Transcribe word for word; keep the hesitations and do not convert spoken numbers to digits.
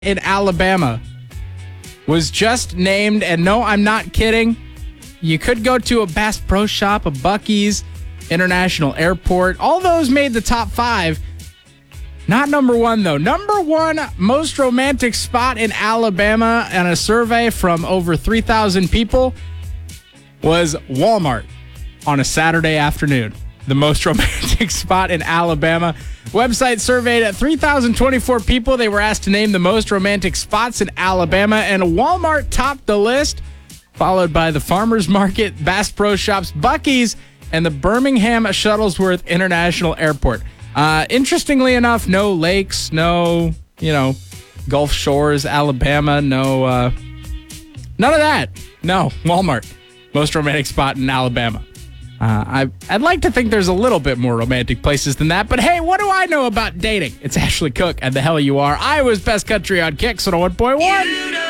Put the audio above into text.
in Alabama was just named, and no, I'm not kidding. You could go to a Bass Pro Shop, a Buc-ee's, International Airport. All those made the top five. Not number one, though. Number one most romantic spot in Alabama, and a survey from over three thousand people, was Walmart on a Saturday afternoon. The most romantic spot in Alabama. Website surveyed at three thousand twenty-four people. They were asked to name the most romantic spots in Alabama, and Walmart topped the list, followed by the Farmers Market, Bass Pro Shops, Buc-ee's, and the Birmingham Shuttlesworth International Airport. Uh, interestingly enough, no lakes, no, you know, Gulf Shores, Alabama, no, uh, none of that. No, Walmart, most romantic spot in Alabama. Uh, I, I'd like to think there's a little bit more romantic places than that, but hey, what do I know about dating? It's Ashley Cook and The Hell You Are. Iowa's Best Country on Kicks one oh one point one.